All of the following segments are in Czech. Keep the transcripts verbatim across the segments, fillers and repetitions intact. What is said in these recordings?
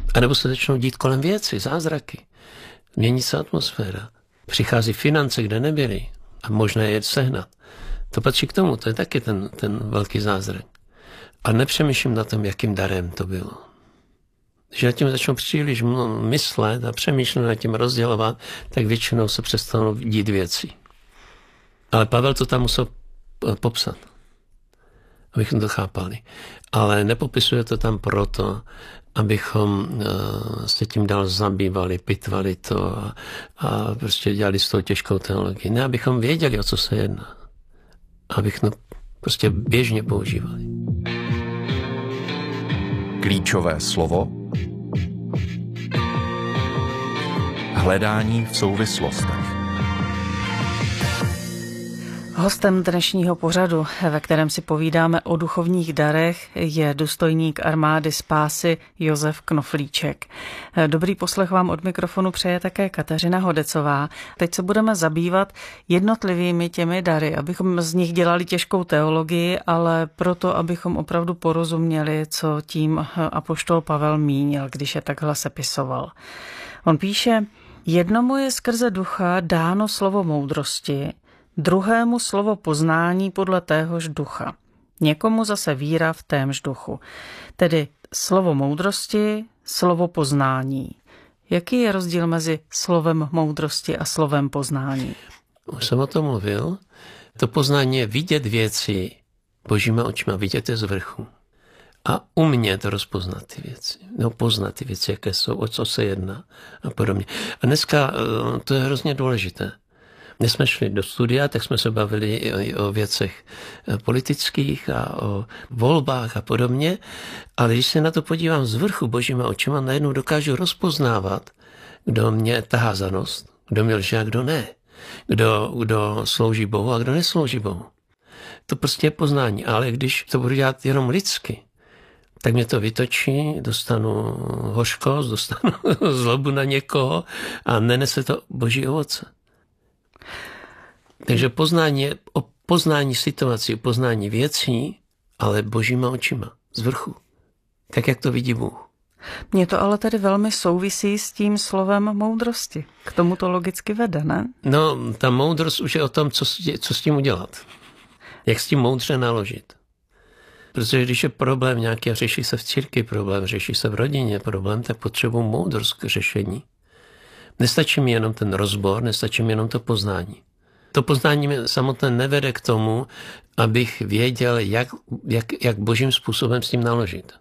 A nebo se začnou dít kolem věci, zázraky. Mění se atmosféra. Přichází finance, kde nebyly. A možné je sehnat. To patří k tomu, to je taky ten, ten velký zázrak. A nepřemýšlím na tom, jakým darem to bylo. Když na tím začnu příliš myslet a přemýšlet nad tím rozdělovat, tak většinou se přestanou dít věci. Ale Pavel to tam musel popsat, abychom to chápali. Ale nepopisuje to tam proto, abychom uh, se tím dál zabývali, pitvali to a, a prostě dělali s tou těžkou teologii. Ne, abychom věděli, o co se jedná. Abychom prostě běžně používali. Klíčové slovo. Hledání v souvislostech. Hostem dnešního pořadu, ve kterém si povídáme o duchovních darech, je důstojník armády spásy Josef Knoflíček. Dobrý poslech vám od mikrofonu přeje také Kateřina Hodecová. Teď se budeme zabývat jednotlivými těmi dary, abychom z nich dělali těžkou teologii, ale proto, abychom opravdu porozuměli, co tím apoštol Pavel mínil, když je takhle sepisoval. On píše, jednomu je skrze ducha dáno slovo moudrosti, druhému slovo poznání podle téhož ducha. Někomu zase víra v témž duchu. Tedy slovo moudrosti, slovo poznání. Jaký je rozdíl mezi slovem moudrosti a slovem poznání? Už jsem o tom mluvil. To poznání je vidět věci božíma očima, vidět je z vrchu. A umět rozpoznat ty věci. No, poznat ty věci, jaké jsou, o co se jedná a podobně. A dneska to je hrozně důležité. Když jsme šli do studia, tak jsme se bavili i o věcech politických a o volbách a podobně, ale když se na to podívám z vrchu božíma očima, najednou dokážu rozpoznávat, kdo mě tahá za nos, kdo mě lže a kdo ne, kdo, kdo slouží Bohu a kdo neslouží Bohu. To prostě je poznání, ale když to budu dělat jenom lidsky, tak mě to vytočí, dostanu hořkost, dostanu zlobu na někoho a nenese to boží ovoce. Takže poznání je o poznání situací, o poznání věcí, ale božíma očima, z vrchu. Tak, jak to vidí Bůh. Mně to ale tedy velmi souvisí s tím slovem moudrosti. K tomu to logicky vede, ne? No, ta moudrost už je o tom, co, co s tím udělat. Jak s tím moudře naložit. Protože když je problém nějaký a řeší se v církvi problém, řeší se v rodině problém, tak potřebuji moudrost k řešení. Nestačí mi jenom ten rozbor, nestačí mi jenom to poznání. To poznání mě samotné nevede k tomu, abych věděl, jak, jak, jak božím způsobem s tím naložit.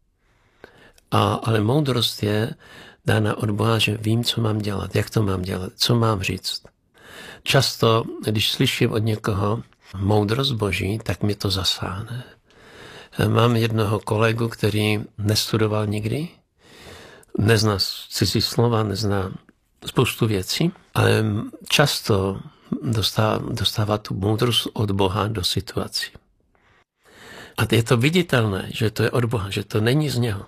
A, ale moudrost je dána od Boha, že vím, co mám dělat, jak to mám dělat, co mám říct. Často, když slyším od někoho moudrost boží, tak mi to zasáhne. Mám jednoho kolegu, který nestudoval nikdy, nezná cizí slova, nezná spoustu věcí, ale často dostává, dostává tu moudrost od Boha do situací. A je to viditelné, že to je od Boha, že to není z něho.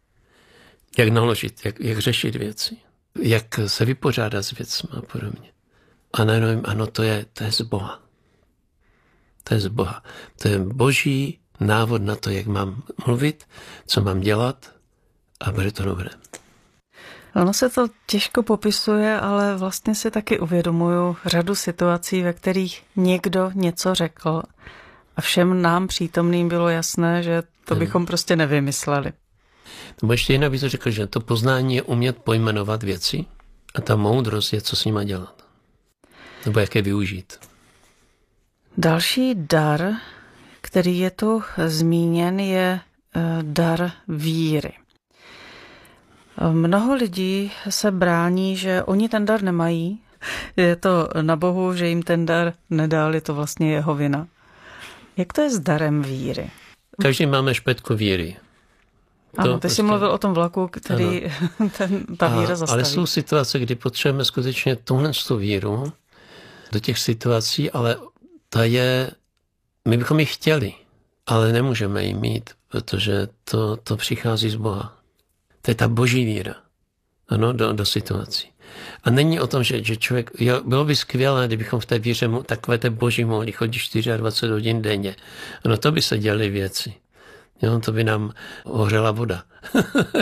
Jak naložit, jak, jak řešit věci, jak se vypořádat s věcmi a podobně. A najednou ano, to je, to je z Boha. To je z Boha. To je boží návod na to, jak mám mluvit, co mám dělat a bude to dobré. Ono se to těžko popisuje, ale vlastně si taky uvědomuju řadu situací, ve kterých někdo něco řekl a všem nám přítomným bylo jasné, že to bychom prostě nevymysleli. Nebo ještě jinak bych to řekl, že to poznání je umět pojmenovat věci a ta moudrost je, co s nima dělat. Nebo jak je využít. Další dar, který je tu zmíněn, je dar víry. Mnoho lidí se brání, že oni ten dar nemají. Je to na Bohu, že jim ten dar nedal, je to vlastně jeho vina. Jak to je s darem víry? Každý máme špetku víry. To ano, ty prostě... jsi mluvil o tom vlaku, který ten, ta víra a, zastaví. Ale jsou situace, kdy potřebujeme skutečně tuhle víru do těch situací, ale ta je, my bychom ji chtěli, ale nemůžeme ji mít, protože to, to přichází z Boha. To je ta boží víra, ano, do, do situací. A není o tom, že, že člověk, jo, bylo by skvělé, kdybychom v té víře takové té boží mohli chodit dvacet čtyři hodin denně. Ano, to by se děly věci. Jo, to by nám hořela voda.